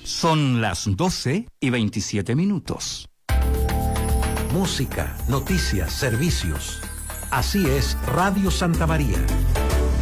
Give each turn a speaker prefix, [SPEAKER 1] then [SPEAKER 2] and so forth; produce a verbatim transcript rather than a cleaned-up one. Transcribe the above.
[SPEAKER 1] Son las doce y veintisiete minutos.
[SPEAKER 2] Música, noticias, servicios. Así es Radio Santa María.